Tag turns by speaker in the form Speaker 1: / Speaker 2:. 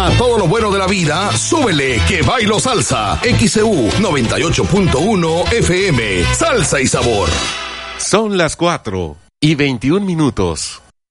Speaker 1: A todo lo bueno de la vida, súbele que bailo salsa. XEU 98.1 FM. Salsa y sabor.
Speaker 2: Son las 4:21.